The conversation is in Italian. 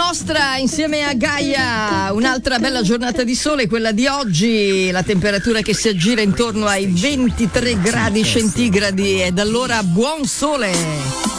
nostra insieme a Gaia, un'altra bella giornata di sole, quella di oggi, la temperatura che si aggira intorno ai 23 gradi centigradi, ed allora buon sole!